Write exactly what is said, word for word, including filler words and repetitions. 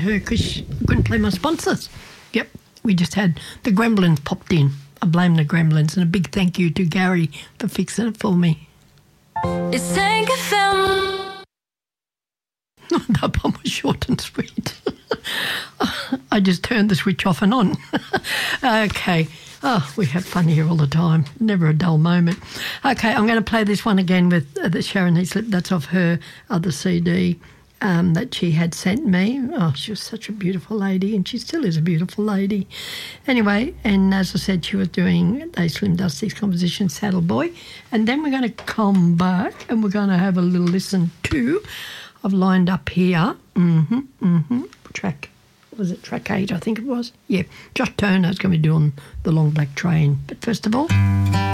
her because she couldn't play my sponsors. Yep, we just had the Gremlins popped in. I blame the Gremlins, and a big thank you to Gary for fixing it for me. It's Tank F M. That one was short and sweet. I just turned the switch off and on. Okay. Oh, we have fun here all the time. Never a dull moment. Okay, I'm going to play this one again with uh, the Sharon Heaslip. That's off her other C D um, that she had sent me. Oh, she was such a beautiful lady, and she still is a beautiful lady. Anyway, and as I said, she was doing They Slim Dusty's composition, Saddle Boy. And then we're going to come back and we're going to have a little listen to, I've lined up here, mm-hmm, mm-hmm, track was it track eight, I think it was? Yeah, Josh Turner's going to be doing The Long Black Train. But first of all...